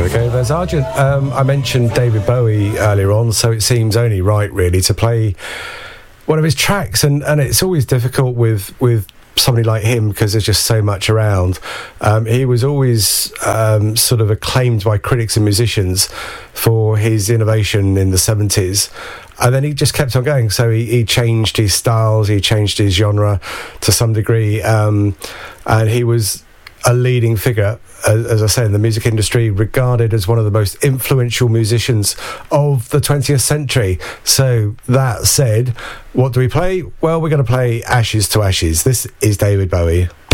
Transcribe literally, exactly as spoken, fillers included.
we go. There's Argent. Um, I mentioned David Bowie earlier on, so it seems only right, really, to play one of his tracks. And, and it's always difficult with with somebody like him because there's just so much around. Um, he was always um, sort of acclaimed by critics and musicians for his innovation in the seventies. And then he just kept on going. So he, he changed his styles, he changed his genre to some degree. Um, and he was a leading figure, as, as I say, in the music industry, regarded as one of the most influential musicians of the twentieth century. So that said, what do we play? Well, we're going to play Ashes to Ashes. This is David Bowie.